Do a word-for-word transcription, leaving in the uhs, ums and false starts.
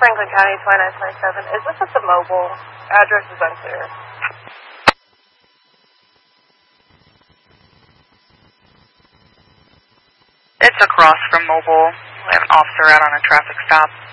Franklin County, twenty-nine twenty-seven. Is this at the mobile? Address is unclear. It's across from mobile. We have an officer out on a traffic stop.